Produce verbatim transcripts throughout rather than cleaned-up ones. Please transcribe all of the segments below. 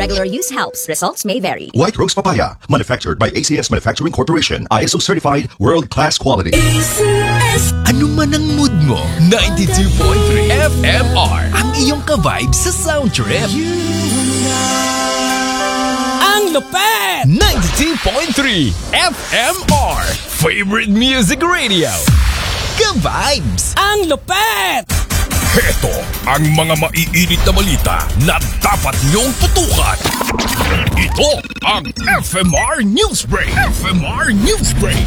Regular use helps. Results may vary. White Rose Papaya, manufactured by A C S Manufacturing Corporation, I S O certified, world-class quality. A C S. Ano man ang mood mo, ninety-two point three F M R ang iyong ka-vibe sa sound trip. Ang lupet! ninety-two point three F M R, favorite music radio. Ka-vibes! Ang lupet! Heto ang mga maiinit na balita na dapat niyong tutukan. Ito ang F M R Newsbreak. F M R Newsbreak.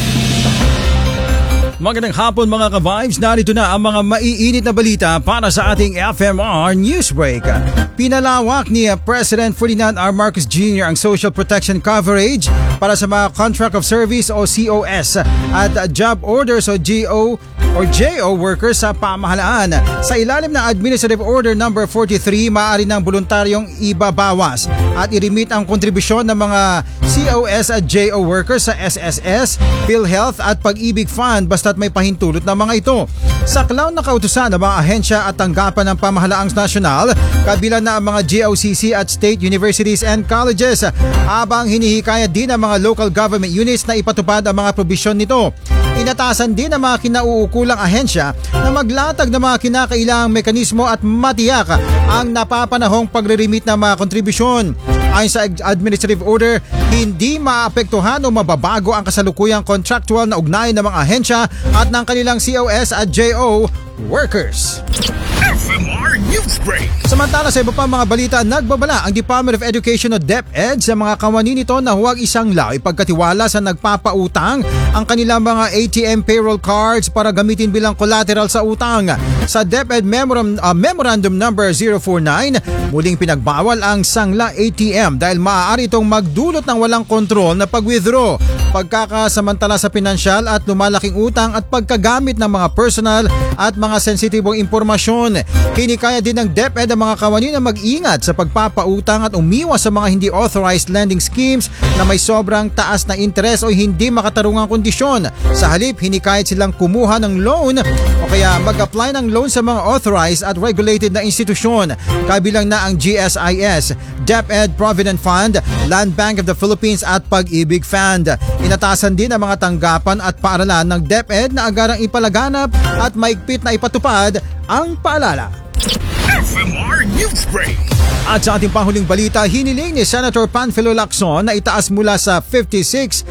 Magandang hapon mga ka-vibes, narito na ang mga maiinit na balita para sa ating F M R Newsbreak. Pinalawak ni President Ferdinand R. Marcos Junior ang social protection coverage para sa mga contract of service o C O S at job orders o G O or J O workers sa pamahalaan. Sa ilalim ng Administrative Order number forty-three, maaari ng voluntaryong ibabawas at i-remit ang kontribusyon ng mga C O S at J O workers sa S S S, PhilHealth at Pag-ibig Fund basta't may pahintulot ng mga ito. Sa clown na kautusan ng mga ahensya at tanggapan ng pamahalaang nasyonal, kabilang na ang mga G O C C at state universities and colleges, habang hinihikayat din ang mga local government units na ipatupad ang mga probisyon nito. Inatasan din ng mga kinauukulang ahensya na maglatag ng mga kinakailangang mekanismo at matiyak ang napapanahong pagre-remit ng mga kontribusyon. Ayon sa Administrative Order, hindi maapektuhan o mababago ang kasalukuyang contractual na ugnayan ng mga ahensya at ng kanilang C O S at J O workers. F M R Newsbreak. Samantala sa iba pa mga balita, nagbabala ang Department of Education o DepEd sa mga kawani nito na huwag isang lao ipagkatiwala sa nagpapautang ang kanilang mga A T M payroll cards para gamitin bilang collateral sa utang. Sa DepEd Memorandum, uh, Memorandum number zero four nine, muling pinagbawal ang sangla A T M dahil maaari itong magdulot ng walang kontrol na pag-withdraw, pagkakasamantala sa pinansyal at lumalaking utang at pagkagamit ng mga personal at mga sensitibong impormasyon. Hinikaya din ng DepEd ang mga kawani na mag-ingat sa pagpapautang at umiwas sa mga hindi authorized lending schemes na may sobrang taas na interes o hindi makatarungang kondisyon. Sa halip, hinikayat silang kumuha ng loan o kaya mag-apply ng loan sa mga authorized at regulated na institusyon. Kabilang na ang G S I S, DepEd Provident Fund, Land Bank of the Philippines at Pag-ibig Fund. Inatasan din ang mga tanggapan at paaralan ng DepEd na agarang ipalaganap at maigpit na ipatupad ang paalala. F M R Newsbreak. At sa ating panghuling balita, hiniling ni Senator Panfilo Lacson na itaas mula sa fifty-six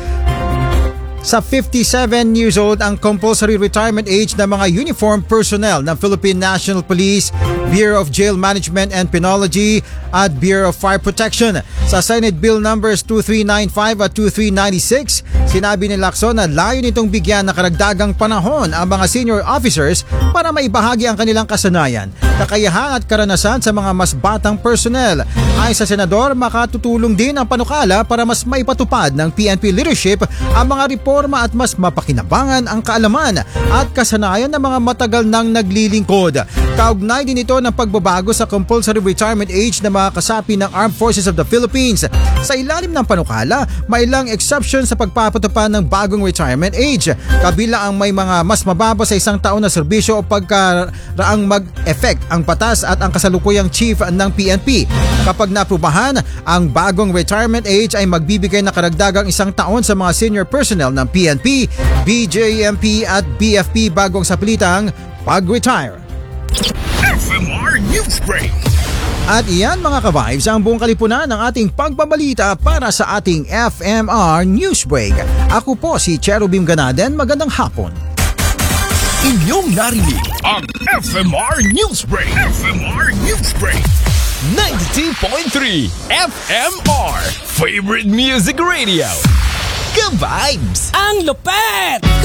sa fifty-seven years old ang compulsory retirement age ng mga uniformed personnel ng Philippine National Police, Bureau of Jail Management and Penology at Bureau of Fire Protection. Sa Senate Bill numbers twenty-three ninety-five at twenty-three ninety-six, sinabi ni Lacson na layo nitong bigyan ng karagdagang panahon ang mga senior officers para maibahagi ang kanilang kasanayan, kakayahan at karanasan sa mga mas batang personnel. Ayon sa senador, makatutulong din ang panukala para mas maipatupad ng P N P leadership ang mga reforma at mas mapakinabangan ang kaalaman at kasanayan ng mga matagal nang naglilingkod. Kaugnay din ito ng pagbabago sa compulsory retirement age ng mga kasapi ng Armed Forces of the Philippines. Sa ilalim ng panukala, may ilang exception sa pagpapatupad ng bagong retirement age. Kabila ang may mga mas mababa sa isang taon na serbisyo o pagkaraang mag-effect ang batas at ang kasalukuyang chief ng P N P. Kapag naprubahan, ang bagong retirement age ay magbibigay na karagdagang isang taon sa mga senior personnel ng P N P, B J M P at B F P bagong sapilitang pag-retire. F M R Newsbreak. At iyan mga ka-vibes ang buong kalipunan ng ating pagbabalita para sa ating F M R Newsbreak. Ako po si Cherubim Ganaden, magandang hapon. Inyong narinig ang F M R Newsbreak. F M R Newsbreak. ninety-two point three F M R, favorite music radio. Ka-vibes! Ang lupet!